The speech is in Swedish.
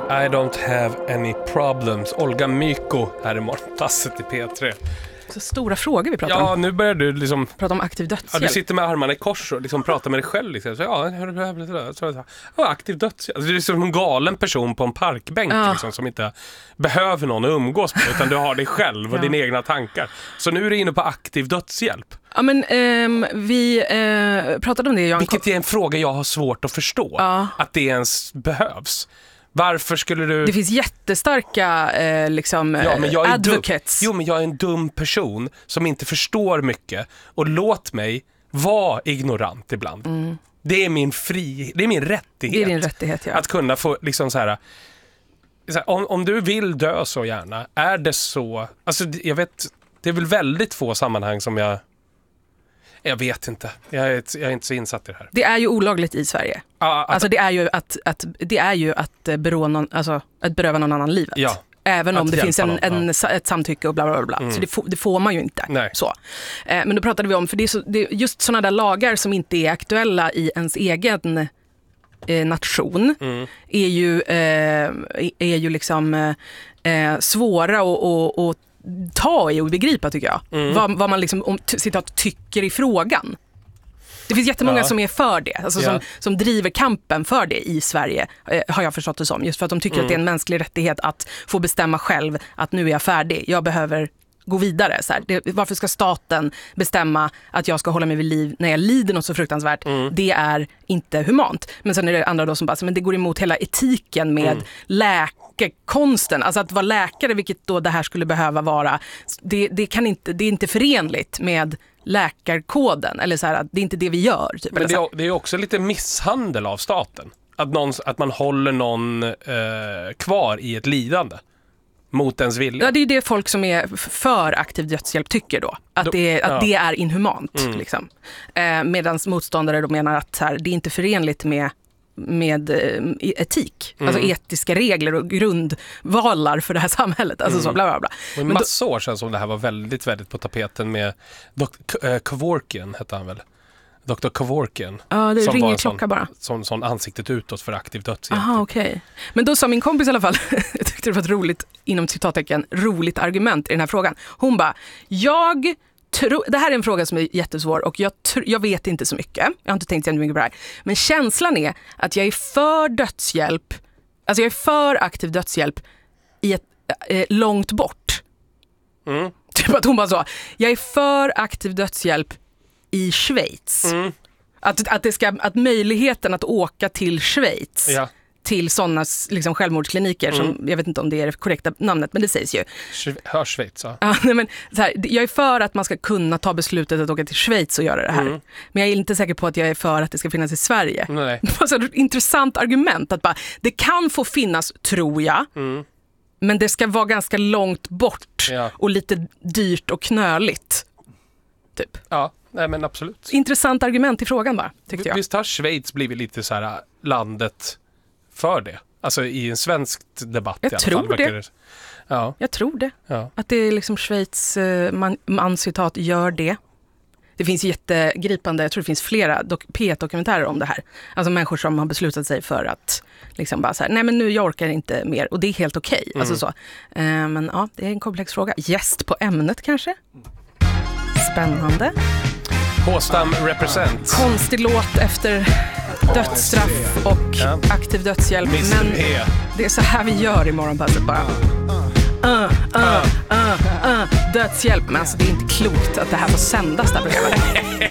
I don't have any problems. Olga Myko här i morgonpasset i P3. Så stora frågor vi pratar om. Ja, nu börjar du liksom prata om aktiv dödshjälp. Ja, du sitter med armarna i kors och liksom pratar med dig själv liksom. Så, aktiv dödshjälp. Alltså, du är som en galen person på en parkbänk liksom, som inte behöver någon att umgås med, utan du har dig själv och dina egna tankar. Så nu är du inne på aktiv dödshjälp. Ja, men vi pratade om det. Vilket är en fråga jag har svårt att förstå. Att det ens behövs. Varför skulle du... Det finns jättestarka advocates. Men jag är en dum person som inte förstår mycket. Och låt mig vara ignorant ibland. Det är min det är min rättighet. Det är din rättighet, ja. Att kunna få liksom så här, om du vill dö så gärna, är det så... Alltså jag vet, det är väl väldigt få sammanhang som jag vet inte. Jag är inte så insatt i det här. Det är ju olagligt i Sverige. Alltså det är ju att beröva någon annan livet. Ja. Även om det finns ett samtycke och bla bla bla. Så det får man ju inte. Nej. Så. Men då pratade vi om, för det är just sådana där lagar som inte är aktuella i ens egen nation är ju liksom svåra och ta i och begripa, tycker jag. Vad man liksom tycker i frågan. Det finns jättemånga som är för det. Alltså som driver kampen för det i Sverige, har jag förstått det som. Just för att de tycker att det är en mänsklig rättighet att få bestämma själv att nu är jag färdig. Jag behöver gå vidare. Så här. Varför ska staten bestämma att jag ska hålla mig vid liv när jag lider något så fruktansvärt? Det är inte humant. Men sen är det andra då som bara, men det går emot hela etiken med läkekonsten. Alltså att vara läkare, vilket då det här skulle behöva vara, det är inte förenligt med läkarkoden. Eller så här, det är inte det vi gör. Typ. Men det är också lite misshandel av staten. Att man håller någon kvar i ett lidande. Mot ens vilja. Ja, det är ju det folk som är för aktiv dödshjälp tycker då. Att det är inhumant. Liksom. Medan motståndare då menar att här, det är inte förenligt med etik. Alltså etiska regler och grundvalar för det här samhället. Alltså så bla bla bla. Och en massa år sedan som det här var väldigt, väldigt på tapeten med Kevorkian hette han väl? Dr. Kevorkian. Ja, det ringer klocka bara. Sån ansiktet utåt för aktiv dödshjälp. Aha, okej. Men då sa min kompis i alla fall, jag tyckte det var ett roligt, inom citattecken, roligt argument i den här frågan. Hon bara, det här är en fråga som är jättesvår och jag vet inte så mycket. Jag har inte tänkt så mycket på det här. Men känslan är att jag är för dödshjälp, alltså jag är för aktiv dödshjälp i ett långt bort. Typ att hon bara så, jag är för aktiv dödshjälp i Schweiz. Att möjligheten att åka till Schweiz till sådana liksom självmordskliniker som, jag vet inte om det är det korrekta namnet, men det sägs ju. Schweiz, men så här, jag är för att man ska kunna ta beslutet att åka till Schweiz och göra det här. Men jag är inte säker på att jag är för att det ska finnas i Sverige. Nej. Det var så ett intressant argument att bara, det kan få finnas, tror jag, men det ska vara ganska långt bort och lite dyrt och knöligt. Typ. Ja. Nej, men absolut. Intressant argument i frågan bara, tyckte jag. Visst har Schweiz blivit lite så här landet för det? Alltså i en svensk debatt jag i alla tror fall. Det. Ja. Jag tror det. Ja. Att det är liksom Schweiz, man citat, gör det. Det finns jättegripande, jag tror det finns flera P1-dokumentärer om det här. Alltså människor som har beslutat sig för att liksom bara så här, nej men nu jag orkar inte mer. Och det är helt okej. Alltså så. Men ja, det är en komplex fråga. Gäst på ämnet kanske? Spännande. Håstam represent. Konstig låt efter dödsstraff och aktiv dödshjälp. Men det är så här vi gör i morgonpasset bara. Dödshjälp. Men alltså det är inte klokt att det här får sändas där programmet.